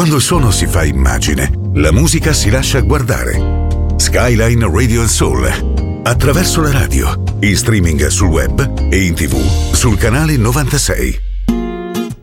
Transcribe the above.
Quando il suono si fa immagine, la musica si lascia guardare. Skyline Radio Soul. Attraverso la radio, in streaming sul web e in TV sul canale 96.